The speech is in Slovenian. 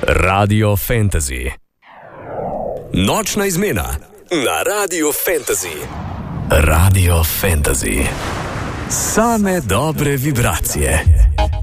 Radio Fantasy. Nočna izmena na Radio Fantasy. Radio Fantasy. Same dobre vibracije.